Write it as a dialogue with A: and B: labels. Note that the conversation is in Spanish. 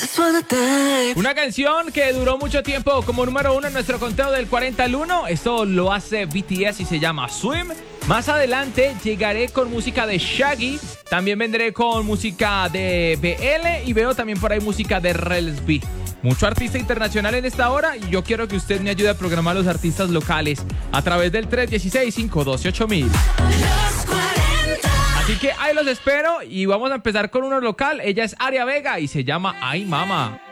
A: Una canción que duró mucho tiempo como número 1 en nuestro conteo del 40 al 1. Esto lo hace BTS y se llama Swim. Más adelante llegaré con música de Shaggy. También vendré con música de BL y veo también por ahí música de Rels B. Mucho artista internacional en esta hora y yo quiero que usted me ayude a programar los artistas locales a través del 316-512-8000. Así que ahí los espero y vamos a empezar con uno local. Ella es Aria Vega y se llama Ay Mama.